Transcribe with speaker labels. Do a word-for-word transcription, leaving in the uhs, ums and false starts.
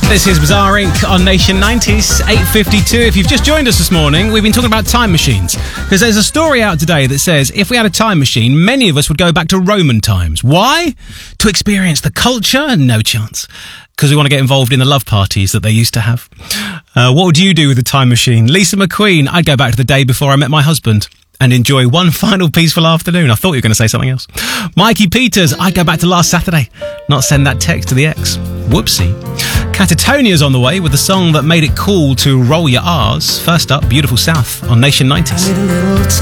Speaker 1: This is Bizarre Incorporated on Nation nineties, eight fifty-two. If you've just joined us this morning, we've been talking about time machines. Because there's a story out today that says if we had a time machine, many of us would go back to Roman times. Why? To experience the culture? No chance. Because we want to get involved in the love parties that they used to have. Uh, what would you do with a time machine? Lisa McQueen, I'd go back to the day before I met my husband and enjoy one final peaceful afternoon. I thought you were going to say something else. Mikey Peters, I'd go back to last Saturday, not send that text to the ex. Whoopsie. Catatonia's on the way with a song that made it cool to roll your R's. First up, Beautiful South on Nation nineties.